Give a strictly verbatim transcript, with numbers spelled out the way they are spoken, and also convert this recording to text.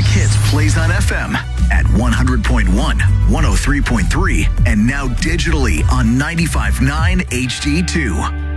Classic Hits plays on F M at one hundred point one, one oh three point three, and now digitally on ninety-five point nine H D two.